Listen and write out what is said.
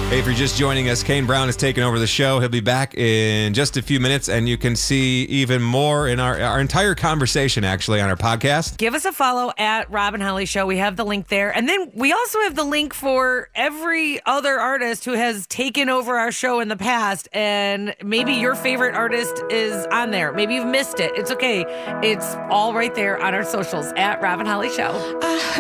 Hey, if you're just joining us, Kane Brown is taking over the show. He'll be back in just a few minutes, and you can see even more in our entire conversation, actually, on our podcast. Give us a follow at Rob and Holly Show. We have the link there. And then we also have the link for every other artist who has taken over our show in the past. And maybe your favorite artist is on there. Maybe you've missed it. It's okay. It's all right there on our socials at Rob and Holly Show.